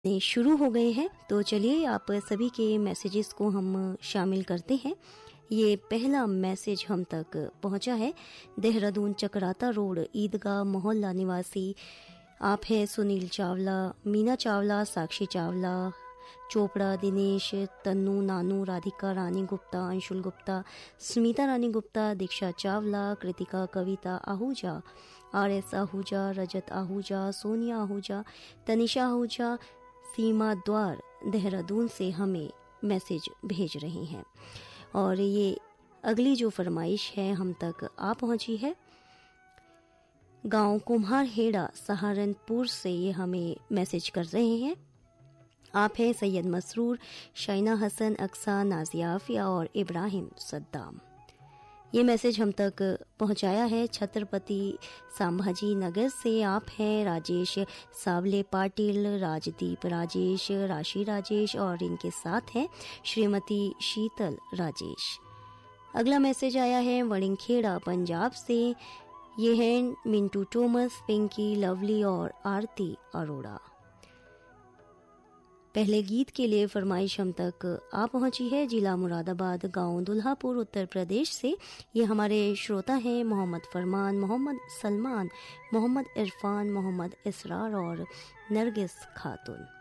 शुरू हो गए हैं, तो चलिए आप सभी के मैसेजेस को हम शामिल करते हैं। ये पहला मैसेज हम तक पहुंचा है। देहरादून चकराता रोड ईदगाह मोहल्ला निवासी आप हैं सुनील चावला, मीना चावला, साक्षी चावला, चोपड़ा दिनेश, तन्नू, नानू, राधिका रानी गुप्ता, अंशुल गुप्ता, स्मिता रानी गुप्ता, दीक्षा चावला, कृतिका, कविता आहूजा, RS आहूजा, रजत आहूजा, सोनिया आहूजा, तनिषा आहूजा, सीमा द्वार देहरादून से हमें मैसेज भेज रहे हैं। और ये अगली जो फरमाइश है हम तक आ पहुंची है। गांव कुम्हारहेड़ा सहारनपुर से ये हमें मैसेज कर रहे हैं। आप हैं सैयद मसरूर, शाइना हसन, अक्सा, नाजिया आफिया और इब्राहिम सद्दाम। ये मैसेज हम तक पहुंचाया है छत्रपति संभाजी नगर से। आप हैं राजेश सावले पाटिल, राजदीप राजेश, राशि राजेश और इनके साथ हैं श्रीमती शीतल राजेश। अगला मैसेज आया है वड़िंगखेड़ा पंजाब से। ये हैं मिंटू टोमस, पिंकी, लवली और आरती अरोड़ा। पहले गीत के लिए फरमाइश हम तक आ पहुंची है जिला मुरादाबाद, गांव दुल्हापुर, उत्तर प्रदेश से। ये हमारे श्रोता हैं मोहम्मद फरमान, मोहम्मद सलमान, मोहम्मद इरफान, मोहम्मद इसरार और नरगिस खातून।